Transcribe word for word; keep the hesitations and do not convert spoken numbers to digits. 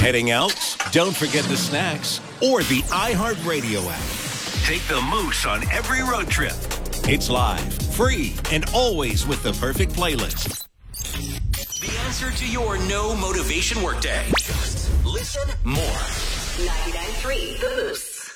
Heading out? Don't forget the snacks or the iHeartRadio app. Take the Moose on every road trip. It's live, free, and always with the perfect playlist. The answer to your no motivation workday. Listen more. ninety-nine point three The Moose.